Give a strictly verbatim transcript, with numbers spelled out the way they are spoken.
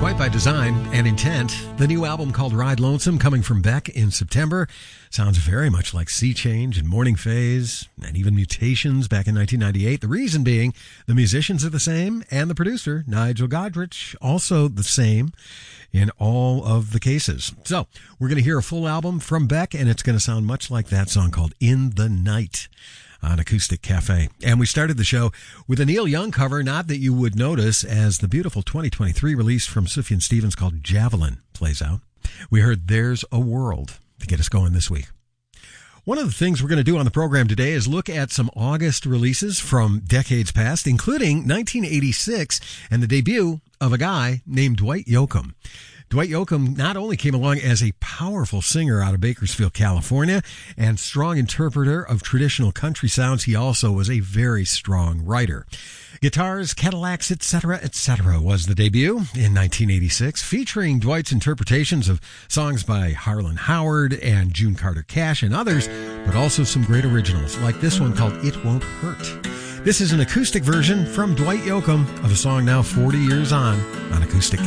Dwight by design and intent. The new album called Ride Lonesome, coming from Beck in September, sounds very much like Sea Change and Morning Phase and even Mutations back in nineteen ninety-eight. The reason being the musicians are the same and the producer, Nigel Godrich, also the same in all of the cases. So we're going to hear a full album from Beck, and it's going to sound much like that song called In the Night on Acoustic Cafe. And we started the show with a Neil Young cover, not that you would notice, as the beautiful twenty twenty-three release from Sufjan Stevens called Javelin plays out. We heard There's a World to get us going this week. One of the things we're going to do on the program today is look at some August releases from decades past, including nineteen eighty-six and the debut of a guy named Dwight Yoakam. Dwight Yoakam not only came along as a powerful singer out of Bakersfield, California, and strong interpreter of traditional country sounds, he also was a very strong writer. Guitars, Cadillacs, et cetera, et cetera was the debut in nineteen eighty-six, featuring Dwight's interpretations of songs by Harlan Howard and June Carter Cash and others, but also some great originals, like this one called It Won't Hurt. This is an acoustic version from Dwight Yoakam of a song now forty years on on Acoustic